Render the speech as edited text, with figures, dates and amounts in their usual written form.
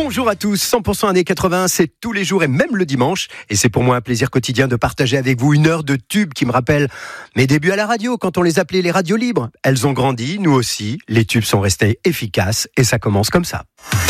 Bonjour à tous, 100% années 80, c'est tous les jours et même le dimanche. Et c'est pour moi un plaisir quotidien de partager avec vous une heure de tubes qui me rappellent mes débuts à la radio, quand on les appelait les radios libres. Elles ont grandi, nous aussi, les tubes sont restés efficaces et ça commence comme ça.